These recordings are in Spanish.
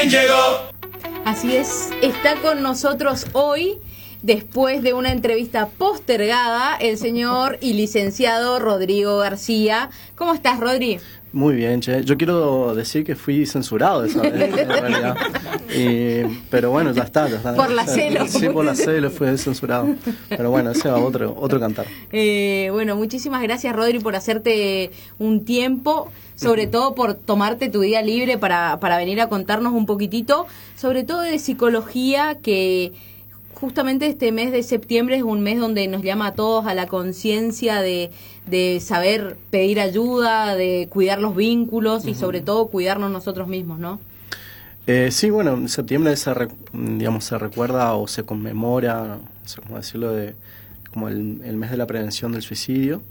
Llegó. Así es, está con nosotros hoy, después de una entrevista postergada, el señor y licenciado Rodrigo García. ¿Cómo estás, Rodri? Muy bien, che. Yo quiero decir que fui censurado esa vez, en realidad. Pero bueno, ya está. Por la celo. Sí, por la celo fui censurado. Pero bueno, ese va otro cantar. Bueno, muchísimas gracias, Rodri, por hacerte un tiempo, sobre todo por tomarte tu día libre para venir a contarnos un poquitito, sobre todo de psicología, que justamente este mes de septiembre es un mes donde nos llama a todos a la conciencia de saber pedir ayuda, de cuidar los vínculos y sobre todo cuidarnos nosotros mismos, ¿no? Sí, bueno, en septiembre se recuerda o se conmemora, no sé cómo decirlo, como el mes de la prevención del suicidio,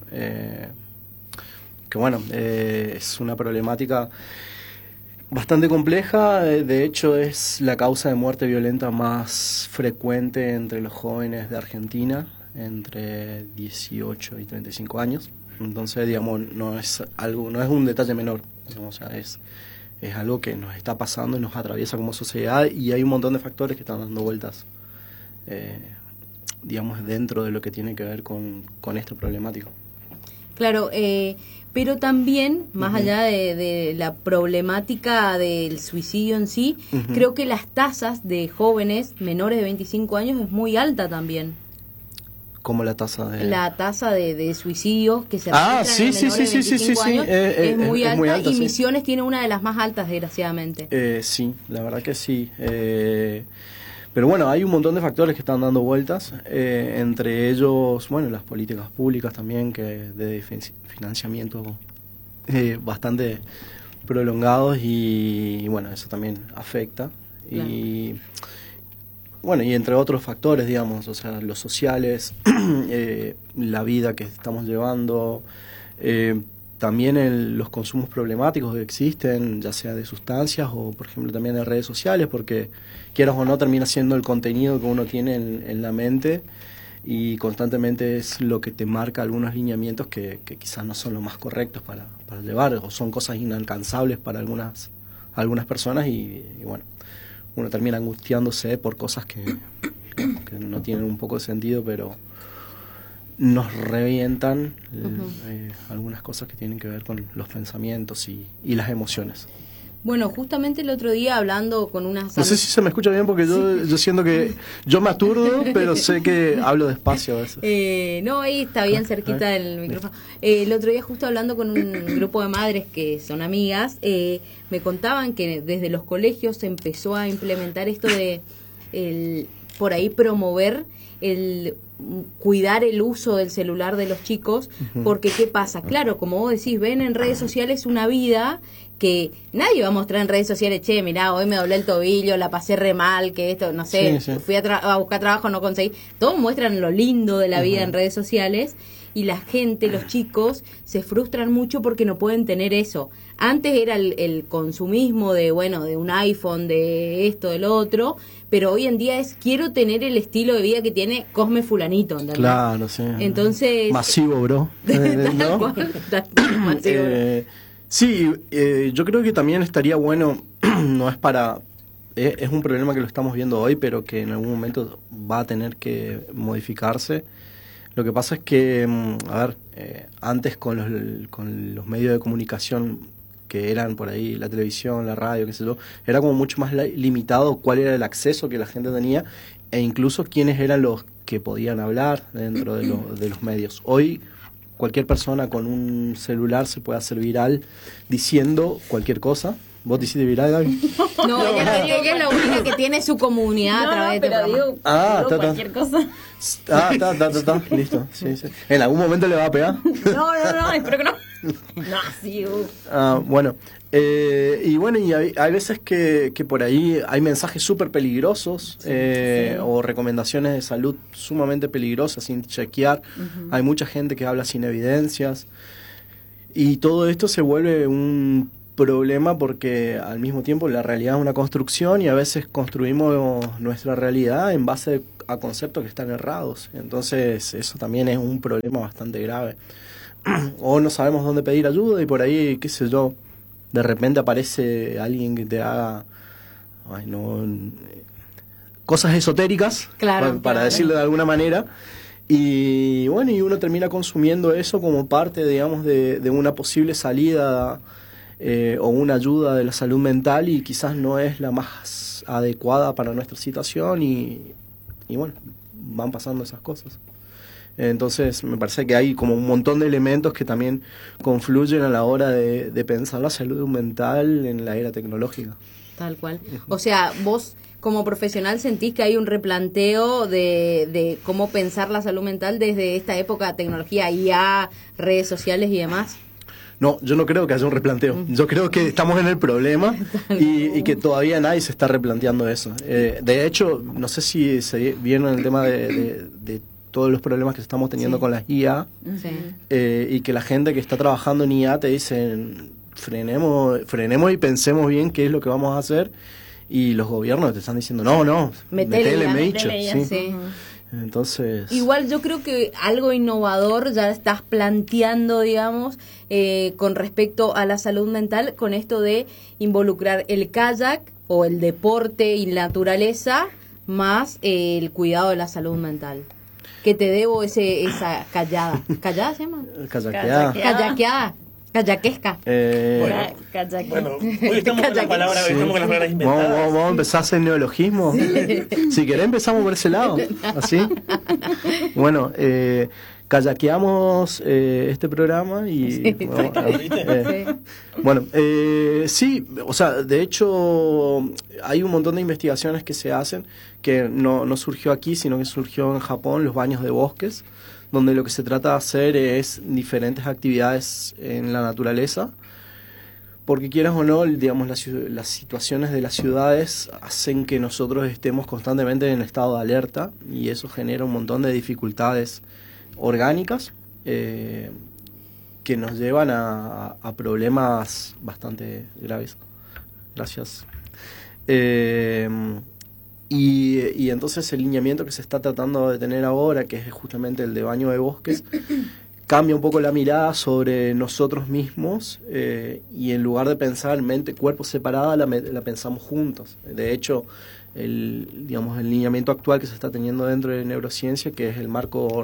que bueno, es una problemática bastante compleja. De hecho es la causa de muerte violenta más frecuente entre los jóvenes de Argentina, entre 18 y 35 años. Entonces, digamos, no es un detalle menor, digamos, o sea, es algo que nos está pasando y nos atraviesa como sociedad, y hay un montón de factores que están dando vueltas, digamos, dentro de lo que tiene que ver con esta problemática. Claro, pero también, más allá de la problemática del suicidio en sí, creo que las tasas de jóvenes menores de 25 años es muy alta también. ¿Cómo la tasa de...? La tasa de suicidios que se registran en menores de 25 años es muy alta, y sí. Misiones tiene una de las más altas, desgraciadamente. Sí, la verdad que sí. Pero bueno, hay un montón de factores que están dando vueltas, entre ellos, bueno, las políticas públicas también, que de financiamiento bastante prolongados, y bueno, eso también afecta. Claro. Y bueno, y entre otros factores, digamos, o sea, los sociales, la vida que estamos llevando, también los consumos problemáticos que existen, ya sea de sustancias o, por ejemplo, también de redes sociales, porque quieras o no termina siendo el contenido que uno tiene en la mente, y constantemente es lo que te marca algunos lineamientos que quizás no son los más correctos para llevar, o son cosas inalcanzables para algunas personas, y bueno, uno termina angustiándose por cosas que no tienen un poco de sentido, pero nos revientan algunas cosas que tienen que ver con los pensamientos y las emociones. Bueno, justamente el otro día hablando con unas... No sé si se me escucha bien, porque yo siento que yo me aturdo, pero sé que hablo despacio a veces. No, ahí está bien cerquita del micrófono. El otro día, justo hablando con un grupo de madres que son amigas, me contaban que desde los colegios se empezó a implementar esto de por ahí promover el cuidar el uso del celular de los chicos, porque ¿qué pasa? Claro, como vos decís, ven en redes sociales una vida que nadie va a mostrar en redes sociales, che, mirá, hoy me doblé el tobillo, la pasé re mal, que esto, no sé, sí. Fui a buscar trabajo, no conseguí. Todos muestran lo lindo de la vida en redes sociales, y la gente, los chicos, se frustran mucho porque no pueden tener eso. Antes era el consumismo de un iPhone, de esto, del otro, pero hoy en día es, quiero tener el estilo de vida que tiene Cosme fulanito, ¿entendés? Claro, sí. Entonces... Masivo, bro. ¿No? Masivo. Sí, yo creo que también estaría bueno, no es para... Es un problema que lo estamos viendo hoy, pero que en algún momento va a tener que modificarse. Lo que pasa es que, antes con los medios de comunicación que eran por ahí, la televisión, la radio, qué sé yo, era como mucho más limitado cuál era el acceso que la gente tenía, e incluso quiénes eran los que podían hablar dentro de los medios. Hoy cualquier persona con un celular se puede hacer viral diciendo cualquier cosa. ¿Vos te hiciste viral, Gaby? No, ella es la única que tiene su comunidad a través de pero digo cualquier cosa. Está, listo. Sí. ¿En algún momento le va a pegar? No, espero que no. No, sí. Bueno, y hay veces que por ahí hay mensajes súper peligrosos, o recomendaciones de salud sumamente peligrosas sin chequear. Hay mucha gente que habla sin evidencias, y todo esto se vuelve un problema porque al mismo tiempo la realidad es una construcción, y a veces construimos nuestra realidad en base a conceptos que están errados. Entonces eso también es un problema bastante grave. O no sabemos dónde pedir ayuda, y por ahí, qué sé yo, de repente aparece alguien que te haga ay, no, cosas esotéricas, claro, para decirlo de alguna manera. Y bueno, y uno termina consumiendo eso como parte, digamos, de una posible salida o una ayuda de la salud mental, y quizás no es la más adecuada para nuestra situación, y bueno, van pasando esas cosas. Entonces me parece que hay como un montón de elementos que también confluyen a la hora de pensar la salud mental en la era tecnológica. Tal cual. O sea, vos como profesional sentís que hay un replanteo de cómo pensar la salud mental desde esta época de tecnología, IA, redes sociales y demás. No, yo no creo que haya un replanteo. Yo creo que estamos en el problema y que todavía nadie se está replanteando eso. De hecho, no sé si se vieron el tema de todos los problemas que estamos teniendo con las IA, y que la gente que está trabajando en IA te dicen, frenemos y pensemos bien qué es lo que vamos a hacer, y los gobiernos te están diciendo, no, metele mecho. ¿Sí? Entonces, igual yo creo que algo innovador ya estás planteando, digamos, con respecto a la salud mental, con esto de involucrar el kayak o el deporte y la naturaleza más el cuidado de la salud mental. Que te debo esa callada. ¿Callada se llama? Kayakeada. Kayaquesca. Bueno, hoy estamos con las palabras, inventadas. Vamos a empezar a hacer neologismo. Si querés empezamos por ese lado. Así. Bueno, kayakeamos este programa y... Bueno, sí, o sea, de hecho hay un montón de investigaciones que se hacen que no surgió aquí, sino que surgió en Japón, los baños de bosques, donde lo que se trata de hacer es diferentes actividades en la naturaleza, porque quieras o no, digamos, las situaciones de las ciudades hacen que nosotros estemos constantemente en estado de alerta, y eso genera un montón de dificultades orgánicas que nos llevan a problemas bastante graves. Gracias. Y entonces el lineamiento que se está tratando de tener ahora, que es justamente el de baño de bosques, cambia un poco la mirada sobre nosotros mismos, y en lugar de pensar mente-cuerpo separada, la pensamos juntos. De hecho, el lineamiento actual que se está teniendo dentro de neurociencia, que es el marco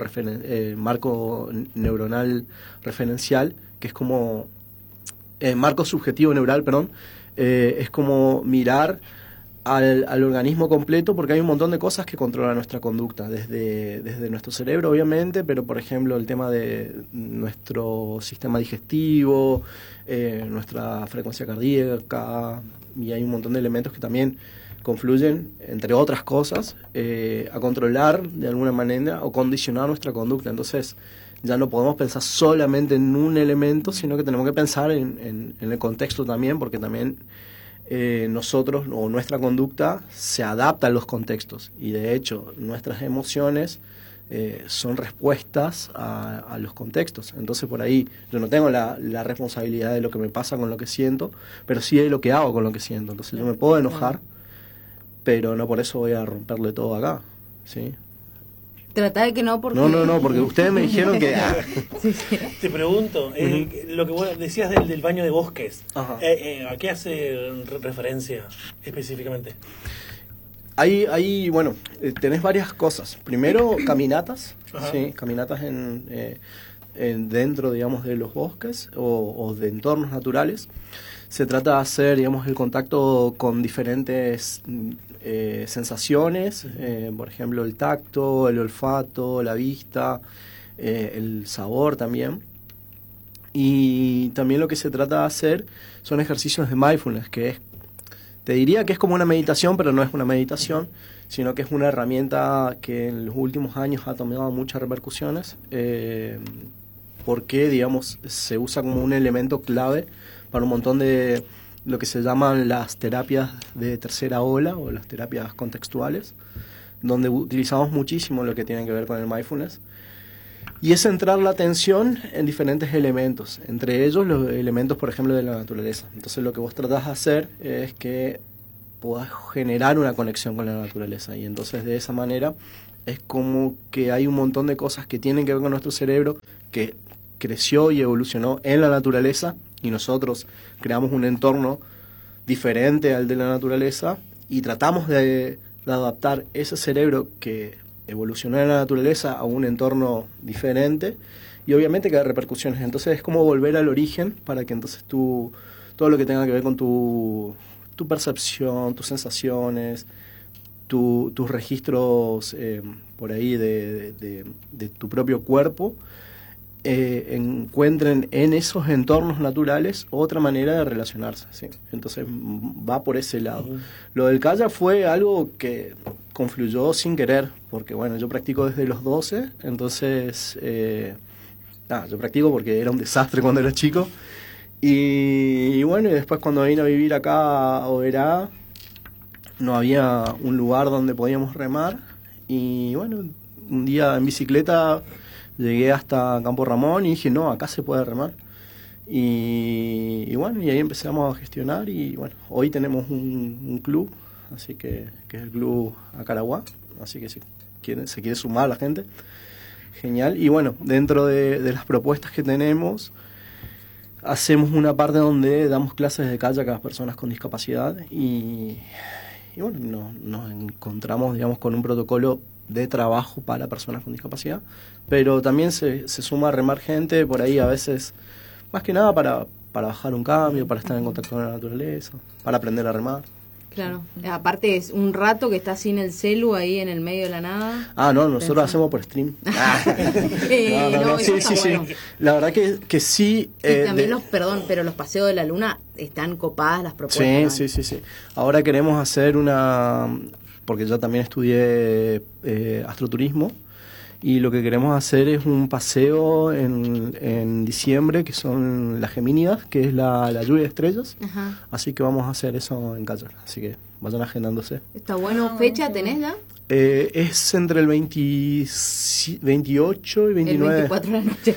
neuronal referencial, que es como marco subjetivo neural, perdón, es como mirar al organismo completo, porque hay un montón de cosas que controlan nuestra conducta, desde nuestro cerebro, obviamente, pero por ejemplo el tema de nuestro sistema digestivo, nuestra frecuencia cardíaca, y hay un montón de elementos que también confluyen, entre otras cosas, a controlar de alguna manera o condicionar nuestra conducta. Entonces ya no podemos pensar solamente en un elemento, sino que tenemos que pensar en el contexto también, porque también nosotros o nuestra conducta se adapta a los contextos, y de hecho nuestras emociones son respuestas a los contextos. Entonces por ahí yo no tengo la responsabilidad de lo que me pasa con lo que siento, pero sí de lo que hago con lo que siento. Entonces yo me puedo enojar, pero no por eso voy a romperle todo acá, ¿sí? Trata de que no, porque... No, porque ustedes me dijeron que... Te pregunto, lo que vos decías del baño de bosques, ¿a qué hace referencia específicamente? Ahí bueno, tenés varias cosas. Primero, caminatas, ¿sí? Caminatas dentro, digamos, de los bosques o de entornos naturales. Se trata de hacer, digamos, el contacto con diferentes sensaciones, por ejemplo, el tacto, el olfato, la vista, el sabor también. Y también lo que se trata de hacer son ejercicios de mindfulness, te diría que es como una meditación, pero no es una meditación, sino que es una herramienta que en los últimos años ha tomado muchas repercusiones, porque, digamos, se usa como un elemento clave para un montón de lo que se llaman las terapias de tercera ola o las terapias contextuales, donde utilizamos muchísimo lo que tiene que ver con el mindfulness, y es centrar la atención en diferentes elementos, entre ellos los elementos, por ejemplo, de la naturaleza. Entonces lo que vos tratás de hacer es que puedas generar una conexión con la naturaleza, y entonces de esa manera es como que hay un montón de cosas que tienen que ver con nuestro cerebro, que creció y evolucionó en la naturaleza, y nosotros creamos un entorno diferente al de la naturaleza, y tratamos de adaptar ese cerebro que evolucionó en la naturaleza a un entorno diferente, y obviamente que hay repercusiones. Entonces es como volver al origen para que entonces todo lo que tenga que ver con tu percepción, tus sensaciones, tus registros por ahí de tu propio cuerpo, encuentren en esos entornos naturales otra manera de relacionarse, ¿sí? Entonces va por ese lado. Lo del kayak fue algo que confluyó sin querer, porque bueno, yo practico desde los 12, entonces yo practico porque era un desastre cuando era chico, y bueno, y después cuando vine a vivir acá a Oberá, no había un lugar donde podíamos remar, y bueno, un día en bicicleta llegué hasta Campo Ramón y dije, no, acá se puede remar. Y bueno, y ahí empezamos a gestionar, y bueno, hoy tenemos un club, así que es el Club Acaraguá, así que si se quiere sumar la gente, genial. Y bueno, dentro de las propuestas que tenemos, hacemos una parte donde damos clases de kayak a las personas con discapacidad, y bueno, nos encontramos, digamos, con un protocolo de trabajo para personas con discapacidad, pero también se suma a remar gente por ahí, a veces, más que nada para bajar un cambio, para estar en contacto con la naturaleza, para aprender a remar. Claro, aparte es un rato que está sin el celu ahí en el medio de la nada. No, nosotros hacemos por stream. Sí. La verdad que sí. Y también pero los paseos de la luna están copadas las propuestas. Sí. Ahora queremos hacer porque yo también estudié astroturismo, y lo que queremos hacer es un paseo en diciembre, que son las Gemínidas, que es la lluvia de estrellas. Ajá. Así que vamos a hacer eso en kayak, así que vayan agendándose. Está bueno. ¿Fecha tenés ya? Es entre el 28 y 29. El 24 de la noche.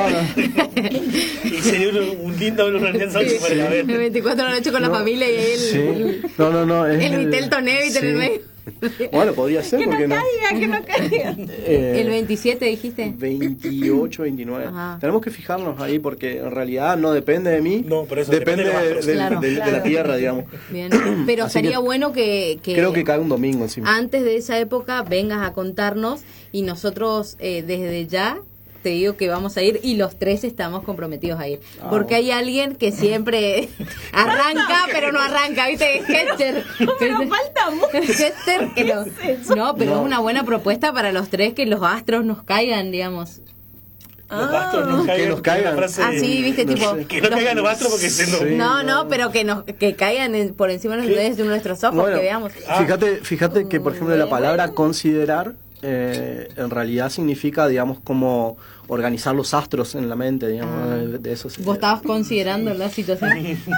Y sería un lindo organización para ver. El 24 de la noche con la familia y él. Sí. No. Es el Vitel Tonevit en el medio. Bueno, podría ser, porque no. Que no caiga. ¿El 27 dijiste? 28, 29. Ajá. Tenemos que fijarnos ahí, porque en realidad no depende de mí. No, por eso depende de la tierra, digamos. Bien. Pero así sería bueno que creo que cae un domingo encima. Antes de esa época vengas a contarnos, y nosotros desde ya te digo que vamos a ir, y los tres estamos comprometidos a ir. Porque hay alguien que siempre arranca, pero no arranca, ¿viste? Hester. Pero falta mucho. Hester, no, pero es una buena propuesta para los tres, que los astros nos caigan, digamos. Los astros nos caigan. Que nos caigan. Sí, viste, no tipo. Sé. Que no caigan los astros porque No, pero que caigan por encima de nuestros ojos, que veamos. Fíjate que, por ejemplo, la palabra considerar en realidad significa, digamos, como organizar los astros en la mente, digamos, de eso. ¿Vos estabas considerando la situación?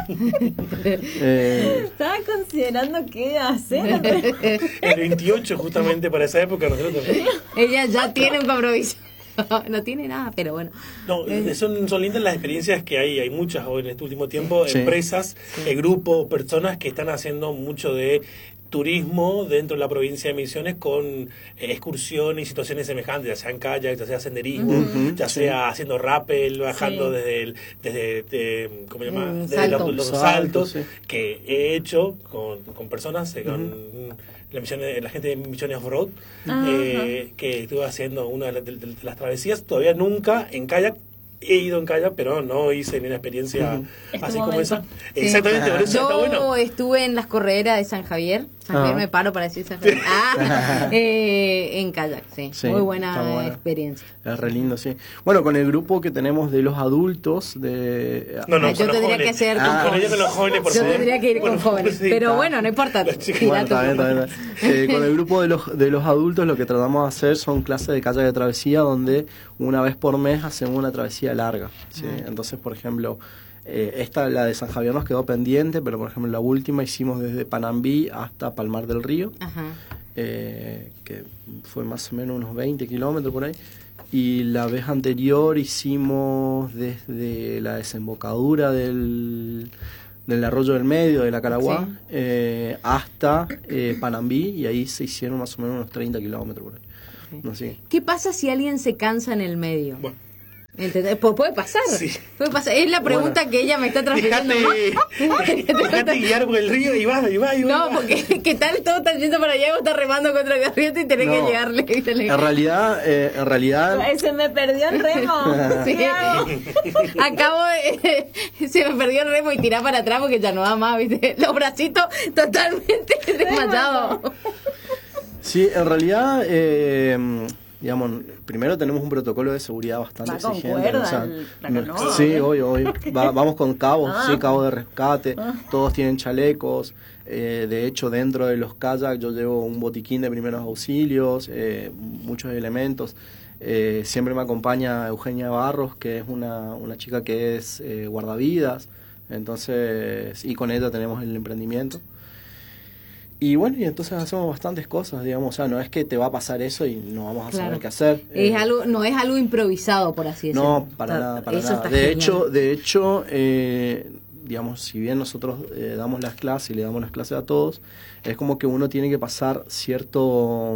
Estaba considerando qué hacer. El 28, justamente para esa época, nosotros. Ella ya tiene un compromiso. No tiene nada, pero bueno. No, son lindas las experiencias que hay muchas hoy en este último tiempo, empresas, grupos, personas que están haciendo mucho de turismo dentro de la provincia de Misiones con excursiones y situaciones semejantes, ya sea en kayak, ya sea senderismo, ya sea haciendo rappel, bajando desde ¿cómo se llama? Desde los saltos, que he hecho con personas, con la gente de Misiones Off-Road, que estuve haciendo una de las travesías. Todavía nunca en kayak he ido en kayak, pero no hice ni una experiencia así como esa. Sí. Exactamente, por eso está bueno. Yo estuve en las correderas de San Javier. San Javier, me paro para decir San Javier. En kayak, sí. Muy buena experiencia. Es re lindo, sí. Bueno, con el grupo que tenemos de los adultos, yo tendría que ser con ellos, los jóvenes, por favor. Yo tendría que ir con jóvenes, pero bueno, no importa. Con el grupo de los adultos, lo que tratamos de hacer son clases de kayak de travesía, donde una vez por mes hacemos una travesía larga, ¿sí? Entonces, por ejemplo, la de San Javier nos quedó pendiente, pero por ejemplo la última hicimos desde Panambí hasta Palmar del Río, que fue más o menos unos 20 kilómetros por ahí, y la vez anterior hicimos desde la desembocadura del Arroyo del Medio, de la Caraguá, hasta Panambí, y ahí se hicieron más o menos unos 30 kilómetros por ahí. Así. ¿Qué pasa si alguien se cansa en el medio? Bueno. ¿Entendés? Puede pasar. Sí. Puede pasar. Es la pregunta que ella me está transmitiendo. Dejate guiar por el río y va. No, porque ¿qué tal? Todo está yendo para allá y vos estás remando contra la corriente y tenés que llegarle. En realidad... Se me perdió el remo. Sí. Acabo de... Se me perdió el remo y tirá para atrás porque ya no da más, ¿viste? Los bracitos totalmente desmayados. Sí, en realidad... digamos, primero tenemos un protocolo de seguridad bastante exigente. Cuerda, sí, obvio. Vamos con cabos, cabos de rescate, todos tienen chalecos. De hecho, dentro de los kayaks yo llevo un botiquín de primeros auxilios, muchos elementos. Siempre me acompaña Eugenia Barros, que es una chica que es guardavidas, entonces, y con ella tenemos el emprendimiento. Y bueno, y entonces hacemos bastantes cosas, digamos, o sea, no es que te va a pasar eso y no vamos a saber qué hacer. No es algo improvisado, por así decirlo. No, para nada. De hecho, digamos, si bien nosotros damos las clases y le damos las clases a todos, es como que uno tiene que pasar cierto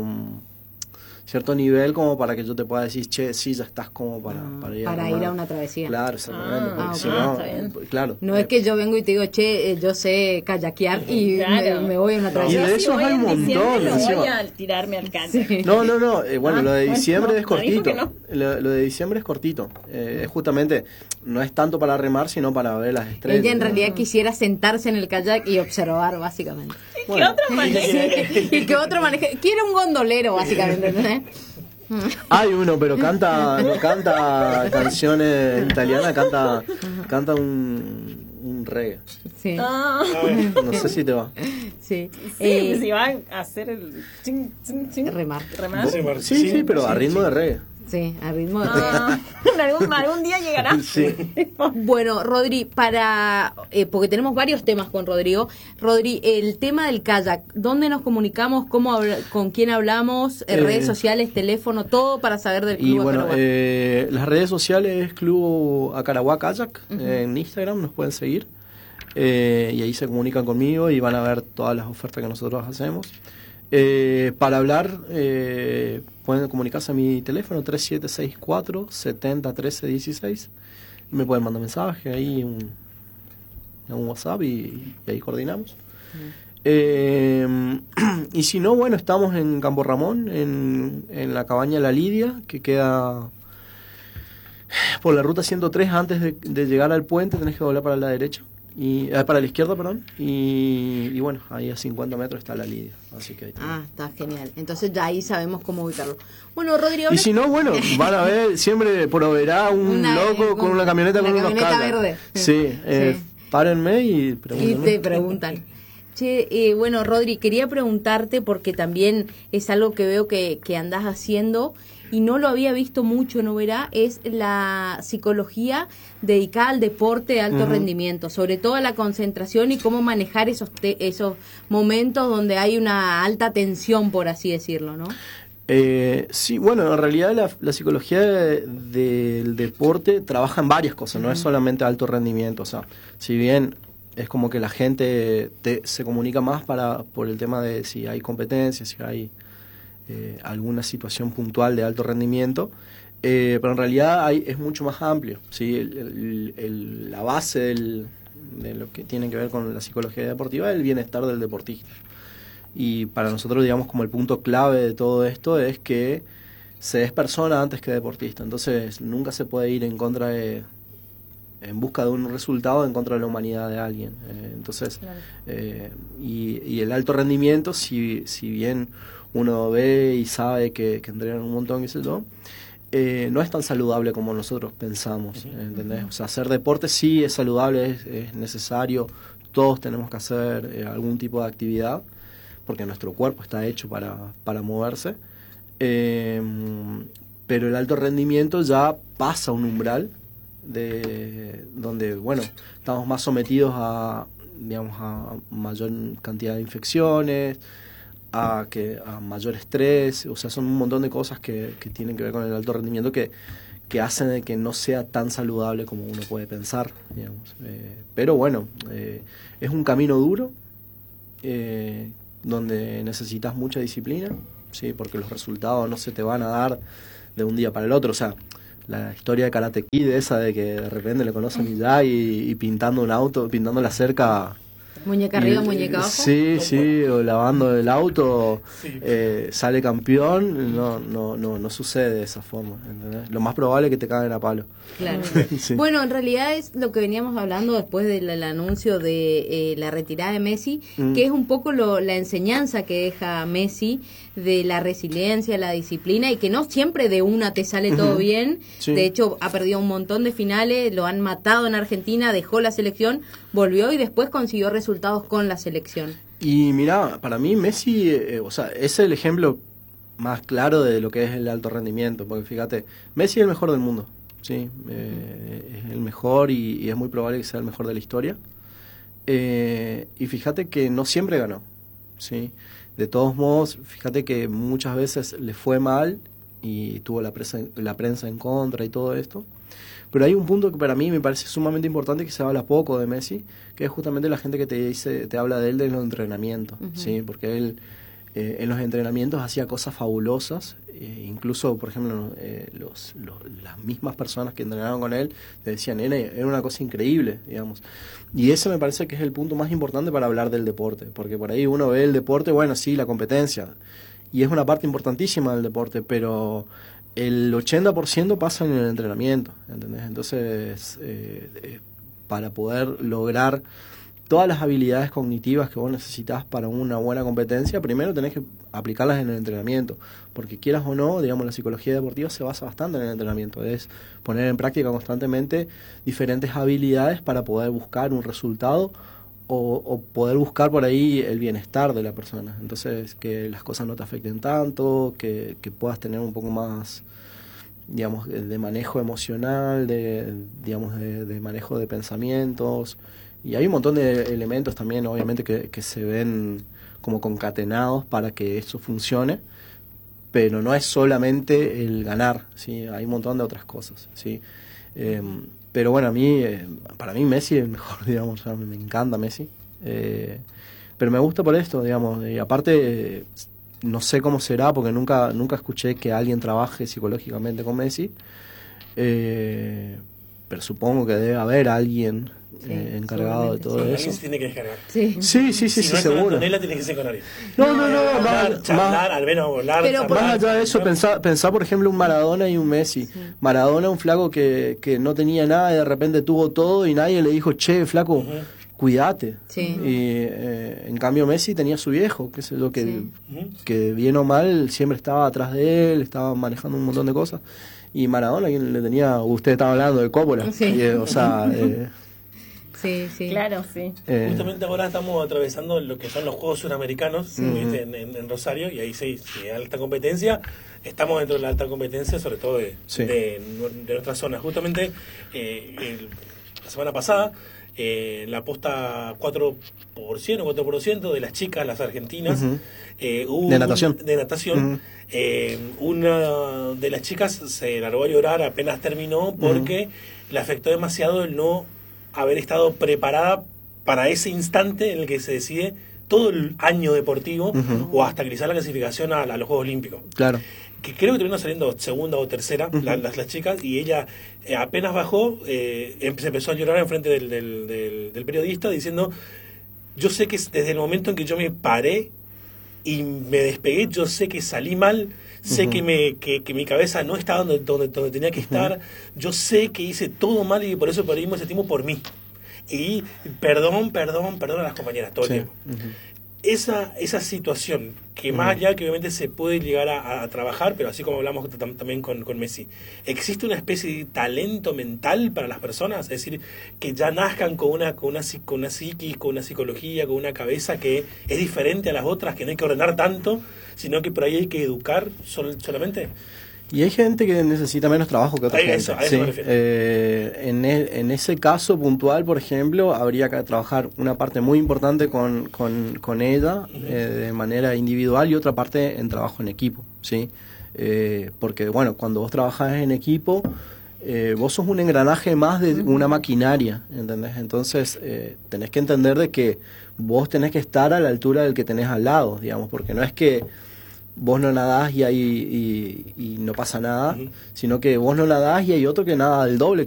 nivel como para que yo te pueda decir, che, sí, ya estás como para ir a una travesía. Claro, exactamente. Claro. No es que yo vengo y te digo, che, yo sé kayakear y me voy a una travesía. Y de eso hay un montón. No voy a tirarme al canto. Sí. No. Bueno, lo de diciembre es cortito. Lo de diciembre es cortito. Justamente, no es tanto para remar, sino para ver las estrellas. Ella en realidad quisiera sentarse en el kayak y observar, básicamente. ¿Qué otro maneje? ¿Y qué otro maneje? Quiere un gondolero, básicamente, ¿entendés? Hay uno, pero no canta canciones italianas, canta un reggae. Sí. No sé si te va. Sí. Si van a hacer el remar. Sí, pero a ritmo de reggae. Sí, a ritmo de algún día llegará. Sí. Bueno, Rodri, porque tenemos varios temas con Rodrigo. Rodri, el tema del kayak, ¿dónde nos comunicamos? ¿Con quién hablamos? Redes sociales, teléfono, todo para saber del Club Y bueno, Acaraguá. las redes sociales Club Acaraguá Kayak, en Instagram nos pueden seguir. Y ahí se comunican conmigo y van a ver todas las ofertas que nosotros hacemos. Para hablar, pueden comunicarse a mi teléfono 3764-701316 y me pueden mandar mensaje ahí en un WhatsApp y ahí coordinamos. Y si no, bueno, estamos en Campo Ramón, en la cabaña La Lidia, que queda por la ruta 103. Antes de llegar al puente tenés que doblar para la derecha. Para la izquierda, perdón, y bueno, ahí a 50 metros está La Lidia, así que está genial, entonces ya ahí sabemos cómo ubicarlo. Bueno, Rodrigo, y si no, bueno, van a ver, siempre proveerá un loco con una camioneta con unos cables. Verde. Sí, párenme y pregúntenme. Y te preguntan. Che, bueno, Rodri, quería preguntarte, porque también es algo que veo que andás haciendo y no lo había visto mucho, ¿no verá? Es la psicología dedicada al deporte de alto rendimiento, sobre todo a la concentración y cómo manejar esos momentos donde hay una alta tensión, por así decirlo, ¿no? Sí, bueno, en realidad la psicología del deporte trabaja en varias cosas, no es solamente alto rendimiento, o sea, si bien es como que la gente se comunica más por el tema de si hay competencia, si hay alguna situación puntual de alto rendimiento, pero en realidad es mucho más amplio, ¿sí? La base de lo que tiene que ver con la psicología deportiva es el bienestar del deportista. Y para nosotros, digamos, como el punto clave de todo esto es que se es persona antes que deportista. Entonces nunca se puede ir en busca de un resultado en contra de la humanidad de alguien. Entonces, claro. Y el alto rendimiento, si bien uno ve y sabe que entrenan un montón, qué sé yo, no es tan saludable como nosotros pensamos, ¿entendés? O sea, hacer deporte sí es saludable, es necesario, todos tenemos que hacer algún tipo de actividad, porque nuestro cuerpo está hecho para moverse, pero el alto rendimiento ya pasa un umbral donde, bueno, estamos más sometidos a mayor cantidad de infecciones, a mayor estrés, o sea, son un montón de cosas que tienen que ver con el alto rendimiento que hacen de que no sea tan saludable como uno puede pensar, digamos. Pero bueno, es un camino duro, donde necesitas mucha disciplina, ¿sí? Porque los resultados no se te van a dar de un día para el otro, o sea, la historia de Karate Kid, esa de que de repente le conoce a Miyagi y pintando un auto, pintando la cerca. Muñeca arriba, muñeca abajo. Sí, o lavando el auto, sale campeón, no sucede de esa forma, ¿entendés? Lo más probable es que te caguen a palo. Claro. Sí. Bueno, en realidad es lo que veníamos hablando después del anuncio de la retirada de Messi, que es un poco la enseñanza que deja Messi de la resiliencia, la disciplina, y que no siempre de una te sale todo bien. Sí. De hecho, ha perdido un montón de finales, lo han matado en Argentina, dejó la selección, volvió y después consiguió resultados con la selección. Y mira, para mí Messi, es el ejemplo más claro de lo que es el alto rendimiento, porque fíjate, Messi es el mejor del mundo, sí, es el mejor y es muy probable que sea el mejor de la historia. Y fíjate que no siempre ganó, sí. De todos modos, fíjate que muchas veces le fue mal y tuvo la prensa en contra y todo esto. Pero hay un punto que para mí me parece sumamente importante, que se habla poco de Messi, que es justamente la gente que te habla de él de los entrenamientos, ¿sí? Porque él en los entrenamientos hacía cosas fabulosas, incluso, por ejemplo, las mismas personas que entrenaban con él te decían, era una cosa increíble, digamos. Y ese me parece que es el punto más importante para hablar del deporte, porque por ahí uno ve el deporte, bueno, sí, la competencia, y es una parte importantísima del deporte, pero el 80% pasa en el entrenamiento, ¿entendés? Entonces, para poder lograr todas las habilidades cognitivas que vos necesitas para una buena competencia, primero tenés que aplicarlas en el entrenamiento, porque quieras o no, digamos, la psicología deportiva se basa bastante en el entrenamiento, es poner en práctica constantemente diferentes habilidades para poder buscar un resultado o poder buscar por ahí el bienestar de la persona. Entonces, que las cosas no te afecten tanto, que puedas tener un poco más, digamos, de manejo emocional, de manejo de pensamientos. Y hay un montón de elementos también, obviamente, que se ven como concatenados para que eso funcione, pero no es solamente el ganar, ¿sí? Hay un montón de otras cosas, ¿sí? Pero bueno, para mí Messi es el mejor, digamos, me encanta Messi. Pero me gusta por esto, digamos, y aparte no sé cómo será, porque nunca escuché que alguien trabaje psicológicamente con Messi, pero supongo que debe haber alguien encargado de todo eso. Alguien se tiene que descargar. Sí, si no es seguro. Con Antonella, tiene que ser con alguien. No, charlar, al menos volar. Pero más allá de eso, pensá por ejemplo un Maradona y un Messi. Sí. Maradona, un flaco que no tenía nada y de repente tuvo todo y nadie le dijo, che, flaco, cuídate. Sí. Y en cambio Messi tenía a su viejo, que es lo que bien o mal siempre estaba atrás de él, estaba manejando un montón de cosas. Y Maradona, quien le tenía, usted estaba hablando de Coppola, sí. Sí. Claro, sí. Justamente ahora estamos atravesando lo que son los Juegos Suramericanos en Rosario, y ahí sí, alta competencia. Estamos dentro de la alta competencia, sobre todo de nuestra zona. Justamente la semana pasada, la posta 4% de las chicas, las argentinas, de natación. Una de las chicas se largó a llorar apenas terminó porque le afectó demasiado el no haber estado preparada para ese instante en el que se decide todo el año deportivo o hasta quizás la clasificación a los Juegos Olímpicos. Claro. Que creo que terminó saliendo segunda o tercera las chicas, y ella apenas bajó, se empezó a llorar enfrente del periodista diciendo, yo sé que desde el momento en que yo me paré y me despegué, yo sé que salí mal, sé que mi cabeza no estaba donde tenía que estar, yo sé que hice todo mal y por eso perdimos ese tiempo por mí. Y perdón a las compañeras todo el tiempo. Esa situación, que más allá que obviamente se puede llegar a trabajar, pero así como hablamos también con Messi, ¿existe una especie de talento mental para las personas? Es decir, que ya nazcan con una psiquis, con una psicología, con una cabeza que es diferente a las otras, que no hay que ordenar tanto, sino que por ahí hay que educar solamente. Y hay gente que necesita menos trabajo que otra gente. Eso me refiero. En ese caso puntual, por ejemplo, habría que trabajar una parte muy importante con ella de manera individual y otra parte en trabajo en equipo, ¿sí? Porque, bueno, cuando vos trabajás en equipo, vos sos un engranaje más de una maquinaria, ¿entendés? Entonces, tenés que entender de que vos tenés que estar a la altura del que tenés al lado, digamos, porque no es que vos no nadás y no pasa nada, sino que vos no nadás y hay otro que nada del doble